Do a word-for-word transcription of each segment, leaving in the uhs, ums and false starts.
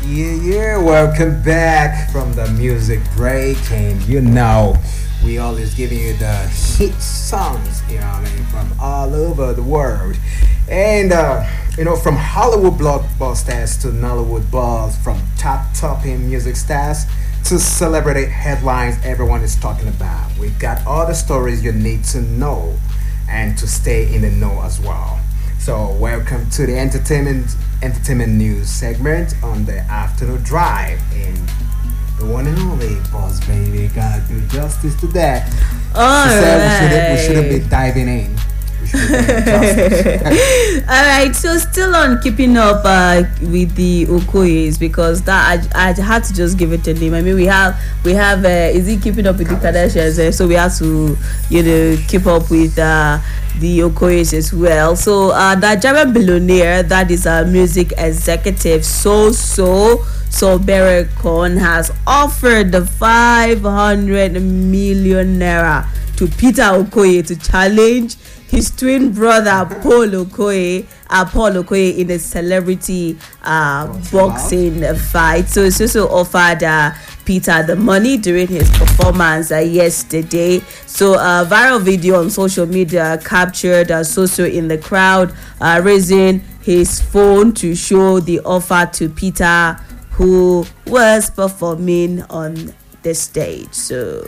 Yeah, yeah, welcome back from the music break. And you know, we always giving you the hit songs, you know what I mean, from all over the world. And, uh, you know, from Hollywood blockbusters to Nollywood buzz, from top topping music stars to celebrity headlines everyone is talking about. We got all the stories you need to know and to stay in the know as well. So, welcome to the entertainment entertainment news segment on the afternoon drive, and the one and only boss baby gotta do justice to that. All She said we shouldn't, we right. shouldn't be diving in. We should be doing justice. All right, so still on keeping up uh, with the Okoyes, because that I, I had to just give it a name. I mean, we have we have uh, is he keeping up with the Kardashians? Uh, so we have to you know keep up with uh, the Okoyes as well. So uh, the Nigerian billionaire, that is a music executive, so so. So Barry Cohn has offered the five hundred million naira to Peter Okoye to challenge his twin brother Paul Okoye, uh, Paul Okoye in a celebrity uh, boxing fight. So it's also offered uh, Peter the money during his performance uh, yesterday. So a uh, viral video on social media captured uh, Soso in the crowd uh, raising his phone to show the offer to Peter, who was performing on the stage. So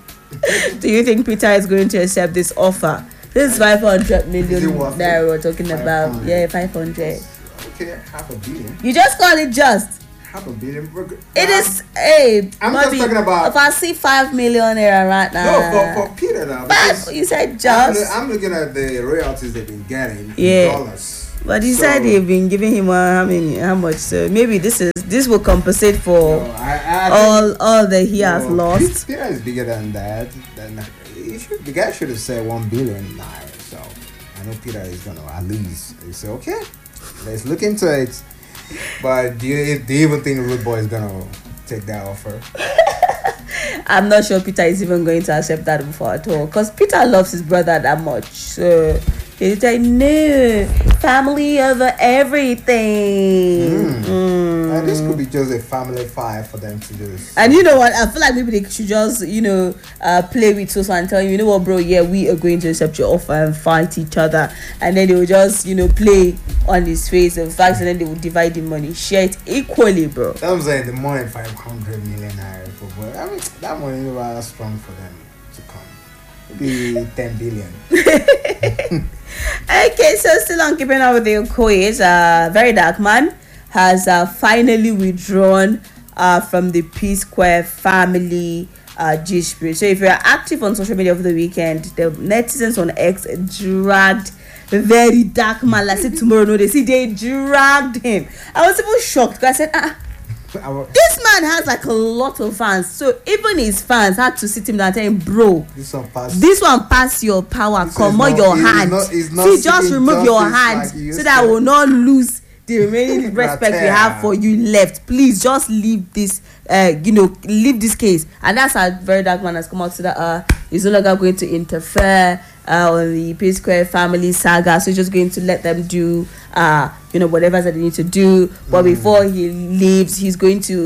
do you think Peter is going to accept this offer? This is five hundred million naira we're talking about. Yeah, five hundred. Okay, half a billion. You just call it just. Half a billion. It is, hey, I'm Bobby, just talking about. if I see five million naira right now. No, for, for Peter now. Five, you said I'm, just. I'm looking at the royalties they've been getting Yeah. in dollars. But he So- said they've been giving him uh, how many, how much? So maybe this is this will compensate for No, I, I all all that he has no, lost. Peter is bigger than that. Then he should, the guy should have said one billion naira. So I know Peter is gonna at least he say okay, let's look into it. But do you, do you even think Rude Boy is gonna take that offer? I'm not sure Peter is even going to accept that before at all, because Peter loves his brother that much. So he's like, no, family over everything. Mm. Mm. And this could be just a family fight for them to do this. And you know what? I feel like maybe they should just, you know, uh, play with Soso and tell him, you know what, bro? Yeah, we are going to accept your offer and fight each other. And then they will just, you know, play on his face and facts, and then they will divide the money, share it equally, bro. I'm saying the more than five hundred million naira for boy. I mean, that money is rather strong for them to come. Maybe ten billion. Okay, so still on keeping up with the Okoyes, uh, Very Dark Man has uh, finally withdrawn uh, from the P Square family uh, dispute. So if you're active on social media over the weekend, the netizens on X dragged Very Dark Man. Like I said tomorrow, no, they see they dragged him. I was even shocked because I said, ah. This man has like a lot of fans, so even his fans had to sit him down and tell him, bro, This one pass. this one pass your power, This come is on not- your it's hand. not- it's not See, just seeking remove your justice hand like you used so that I to. will not lose the remaining respect we have for you left. Please just leave this, uh, you know, leave this case. And that's how Very Dark Man has come out to that uh, he's no longer going to interfere uh, on the P Square family saga. So he's just going to let them do, uh, you know, whatever that they need to do. But Mm. before he leaves, he's going to